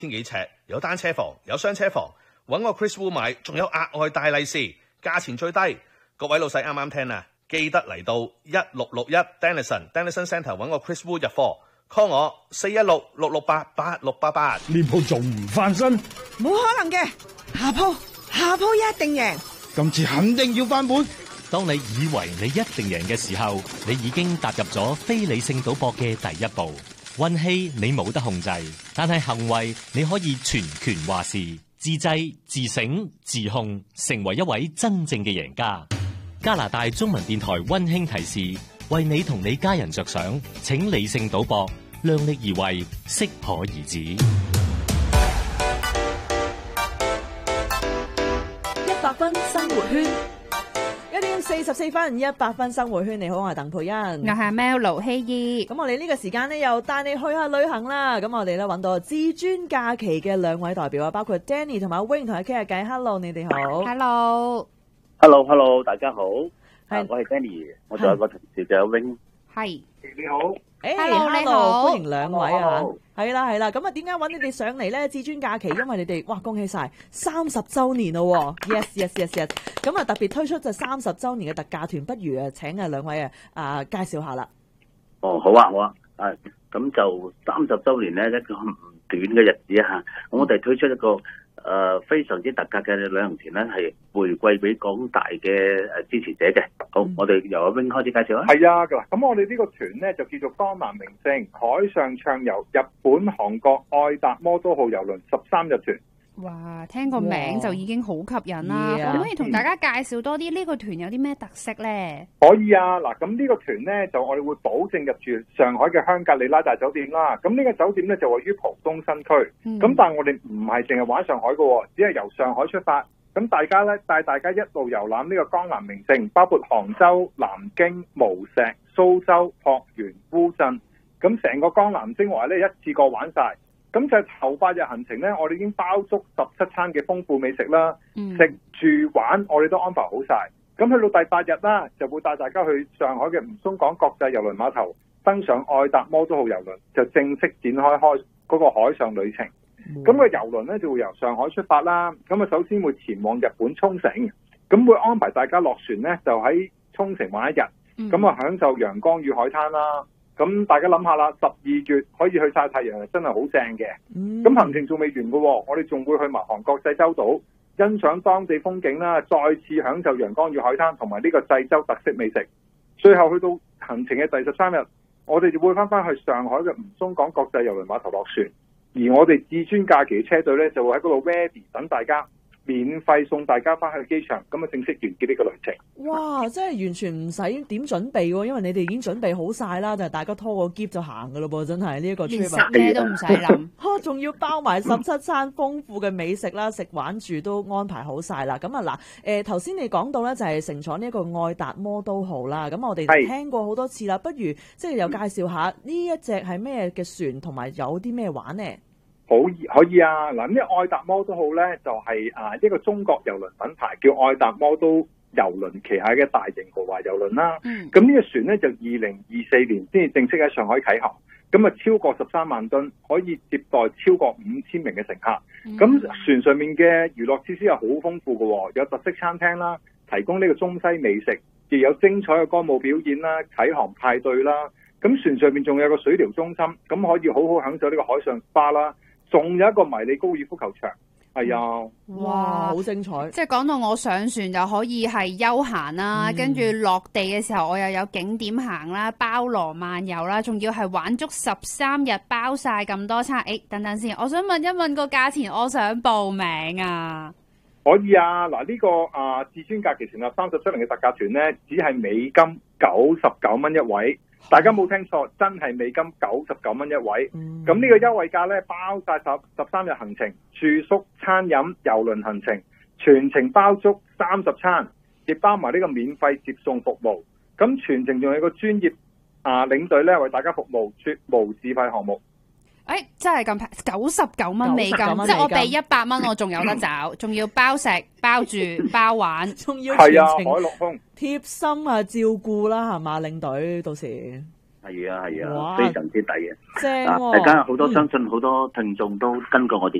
千幾尺，有單車房，有雙車房，揾我 Chris Wu 買，仲有額外大利是，價錢最低。各位老細啱啱聽啊，記得嚟到1661 Dennison Centre 揾我 Chris Wu 入貨 ，call 我416-668-8688。 呢鋪仲唔翻身？ 冇可能嘅，下鋪一定贏。 今次肯定要翻本。 當你以為你一定贏嘅時候，你已經踏入咗非理性賭博嘅第一步。運氣你冇得控制，但係行為你可以全權話事。自制、自省、自控，成為一位真正嘅贏家。加拿大中文電台溫馨提示：為你同你家人着想，請理性賭博，量力而為，適可而止。 100分生活圈，1:44 100分生活圈。你好，我係鄧佩欣， 我係 Mel 盧希怡。 咁我哋呢個時間呢，又帶你去下旅行啦。咁我哋咧揾到至尊假期嘅兩位代表啊，包括 Danny 同埋 Wing 同佢傾下偈。Hello， 你哋好。 Hello， 大家好。我係 Danny， 我仲有個同事叫 Wing。 係， 你好。 Hello， 你好， 歡迎兩位啊！係啦，咁啊，點解揾你哋上嚟咧？至尊假期，因為你哋恭喜晒30週年咯 ！Yes， 咁啊，特別推出就30週年嘅特價團，不如請兩位介紹下啦。 哦，好啊，咁就30週年咧，一個唔短嘅日子啊！咁我哋推出一個非常之特價嘅旅行團咧，係回饋俾廣大嘅支持者嘅。好，我哋由阿 Wing 開始介紹啦。 係啊，咁我哋呢個團咧就叫做江南名勝海上暢遊日本、韓國愛達摩都號郵輪13日團。 哇，聽個名就已經好吸引啦！可唔可以同大家介紹多啲呢個團有啲咩特色咧？ 可以啊，咁呢個團咧就我哋會保證入住上海嘅香格里拉大酒店啦。咁呢個酒店咧就位於浦東新區。咁但係我哋唔係淨係玩上海嘅，只係由上海出發。咁大家咧帶大家一路遊覽呢個江南名勝，包括杭州、南京、無錫、蘇州、濮源、烏鎮。咁成個江南精華咧一次過玩晒。咁就頭8日行程咧，我哋已經包足17餐嘅豐富美食啦，食住玩我哋都安排好晒。咁去到第8日啦，就會帶大家去上海嘅吳淞港國際郵輪碼頭登上愛達摩都號郵輪，就正式展開嗰個海上旅程。咁個郵輪咧就會由上海出發啦，咁啊首先會前往日本沖繩，咁會安排大家落船咧就喺沖繩玩1日，咁啊享受陽光與海灘啦。咁大家諗下啦，12月可以去曬太陽，真係好正嘅。咁行程仲未完嘅，我哋仲會去埋韓國濟州島，欣賞當地風景啦，再次享受陽光與海灘同埋呢個濟州特色美食。最後去到行程嘅第13日，我哋就會翻去上海嘅吳淞港國際郵輪碼頭落船，而我哋至尊假期車隊咧就會喺嗰度 ready 等大家，免費送大家翻去機場，咁啊正式完結呢個旅程。 哇！真係完全唔使點準備喎，因為你哋已經準備好晒啦，就係大家拖個篋就行噶咯噃，真係呢一個 trip 連食咩都唔使諗。 仲要包埋17餐豐富嘅美食啦，食玩住都安排好晒啦。咁啊嗱，頭先你講到咧就係乘坐呢一個愛達摩都號啦，咁我哋聽過好多次啦，不如即係又介紹下呢一隻係咩嘅船，同埋有啲咩玩呢？ 可以啊！嗱，呢愛達摩都號咧就係一個中國郵輪品牌，叫愛達摩都郵輪旗下嘅大型豪華郵輪啦。咁呢個船咧就2024年先至正式喺上海啟航，咁啊超過13萬噸，可以接待超過5000名嘅乘客。咁船上面嘅娛樂設施係好豐富嘅，有特色餐廳啦，提供呢個中西美食，亦有精彩嘅歌舞表演啦、啟航派對啦。咁船上面仲有個水療中心，咁可以好好享受呢個海上 SPA 啦。仲有一個迷你高爾夫球場，係啊！ 哇，好精彩！ 即係講到我上船就可以係休閒啦，跟住落地嘅時候我又有景點行啦，包羅萬有啦，仲要係玩足13日，包晒咁多餐。等等先，我想問一問個價錢，我想報名啊！ 可以啊，嗱呢個至尊假期成立30周年嘅特價團咧，只係美金99蚊一位。大家冇聽錯，真係美金99蚊一位。咁呢個優惠價咧，包晒13日行程、住宿、餐飲、郵輪行程，全程包足30餐，亦包埋呢個免費接送服務。咁全程仲有個專業領隊咧為大家服務，絕無自費項目。 真係咁平，99蚊美金，即係我俾100蚊，我仲有得找，仲要包食、包住、包玩， 仲要全程海陸空貼心照顧啦，係嘛領隊到時。 係啊， 哇非常之抵嘅。 正大喎！ 家好多相信好多聽眾都跟過我哋